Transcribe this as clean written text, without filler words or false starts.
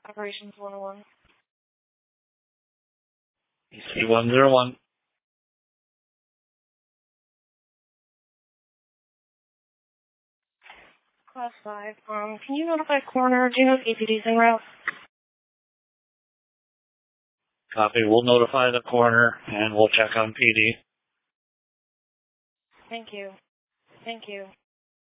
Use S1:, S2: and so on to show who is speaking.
S1: Operations 101.
S2: EC 101.
S1: Class 5. Can you notify coroner? Do you know if APD's en route?
S2: Copy. We'll notify the coroner and we'll check on PD.
S1: Thank you. Thank you.